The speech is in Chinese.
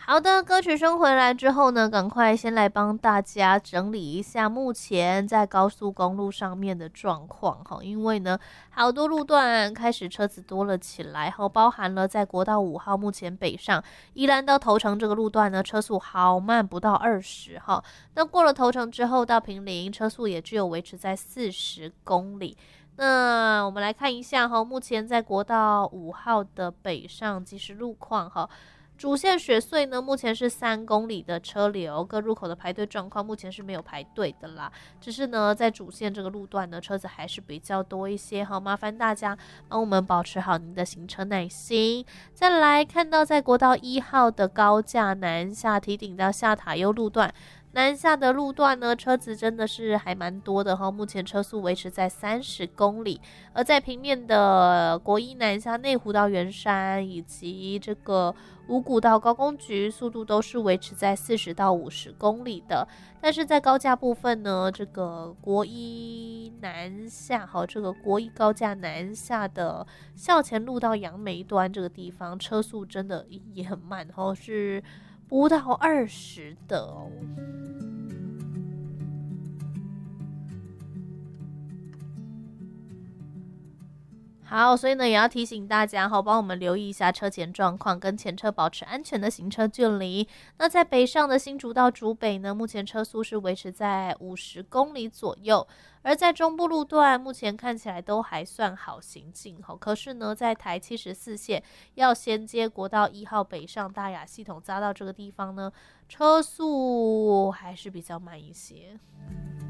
好的，歌曲声回来之后呢，赶快先来帮大家整理一下目前在高速公路上面的状况哈，因为呢，好多路段开始车子多了起来，包含了在国道5号目前北上宜兰到头城这个路段呢，车速好慢，不到20哈。那过了头城之后到坪林，车速也只有维持在40公里。那我们来看一下哈，目前在国道5号的北上即时路况哈。主线雪隧呢，目前是3公里的车流，各入口的排队状况目前是没有排队的啦。只是呢，在主线这个路段呢，车子还是比较多一些，好，麻烦大家帮我们保持好您的行车耐心。再来看到在国道1号的高架南下堤顶到下塔悠路段。南下的路段呢，车子真的是还蛮多的哈，目前车速维持在30公里，而在平面的国一南下内湖到圆山以及这个五股到高工局，速度都是维持在40到50公里的。但是在高架部分呢，这个国一南下哈，这个国一高架南下的校前路到杨梅端这个地方，车速真的也很慢哈，是不到20的哦。好，所以呢，也要提醒大家哈，帮我们留意一下车前状况，跟前车保持安全的行车距离。那在北上的新竹到竹北呢，目前车速是维持在50公里左右，而在中部路段，目前看起来都还算好行进哈。可是呢，在台74线要衔接国道1号北上大雅系统匝道这个地方呢，车速还是比较慢一些。